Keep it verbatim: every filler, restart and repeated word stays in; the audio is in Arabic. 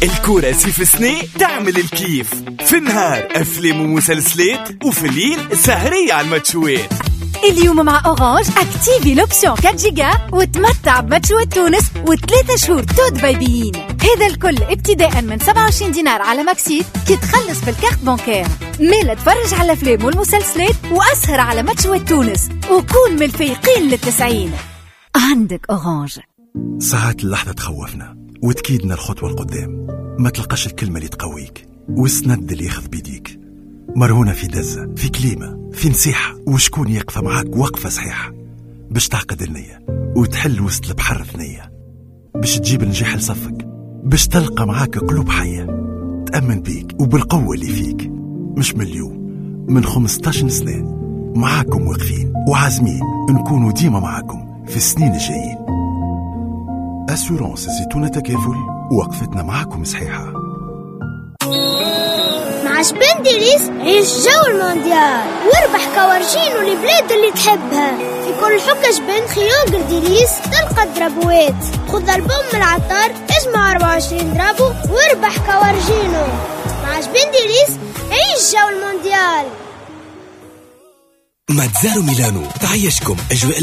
الكراسي في سنة تعمل الكيف، في النهار أفلام ومسلسلات، وفي الليل سهرية على الماتشوات. اليوم مع أورانج اكتيفي لوبسيون أربعة جيجا وتمتع بماتشوات تونس وثلاثة شهور تود بايبيين. هذا الكل ابتداء من سبعة وعشرين دينار على ماكسيت كي تخلص بالكارت بانكير. ميلا تفرج على الأفلام والمسلسلات وأسهر على ماتشوات تونس وكون من الفايقين للتسعين. عندك أورانج. ساعات اللحظة تخوفنا وتكيدنا الخطوة القدام، ما تلقاش الكلمة اللي تقويك والسند اللي ياخذ بيديك، مرهونة في دزة، في كلمة، في نصيحة، وشكون يقف معاك وقفة صحيحة باش تعقد النية وتحل وسط البحر ثنية، باش تجيب النجاح لصفك، باش تلقى معاك قلوب حية تأمن بيك وبالقوة اللي فيك. مش من اليوم، من خمستاشر سنة معاكم واقفين وعازمين نكونوا ديما معاكم في السنين الجايين. أسورانس زيتونة تكافل، وقفتنا معاكم صحيحة. مع جبن ديليس عيش جو المونديال واربح كوارجين والبلاد اللي تحبها. في كل حكة جبن خيار ديليس تلقى درابوات. خذ البوم من العطار، اجمع أربعة وعشرين درابو واربح كوارجينو. مع جبن ديليس عيش جو المونديال. ماتزارو ميلانو تعيشكم أجواء